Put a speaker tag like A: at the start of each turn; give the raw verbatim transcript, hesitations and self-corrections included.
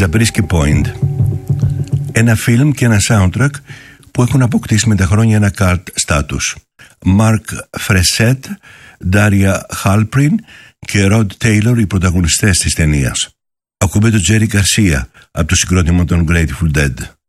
A: Zabriskie Point. Ένα φιλμ και ένα soundtrack που έχουν αποκτήσει με τα χρόνια ένα cult status. Mark Fresette, Daria Halprin και Rod Taylor οι πρωταγωνιστές της ταινίας. Ακούμε τον Jerry Garcia από το συγκρότημα των Grateful Dead.